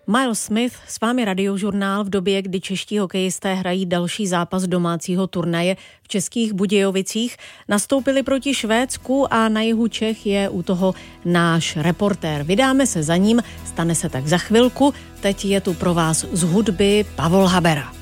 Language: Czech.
Miles Smith, s vámi Radiožurnál v době, kdy čeští hokejisté hrají další zápas domácího turnaje v Českých Budějovicích. Nastoupili proti Švédsku a na jihu Čech je u toho náš reportér. Vydáme se za ním, stane se tak za chvilku. Teď je tu pro vás z hudby Pavol Habera.